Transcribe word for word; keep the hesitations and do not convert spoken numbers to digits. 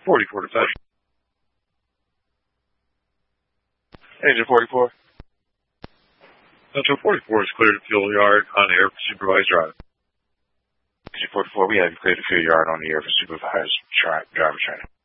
forty-four to touch. Engine forty-four. Central forty-four is cleared to fuel yard on air for supervised drive. Engine forty-four, we have you cleared to fuel yard on the air for supervised driver training.